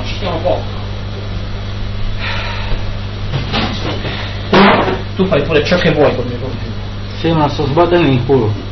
ci stiamo poco. Tu fai pure ciò che vuoi con il mio computer. Sì, ma sto sbattendo in culo.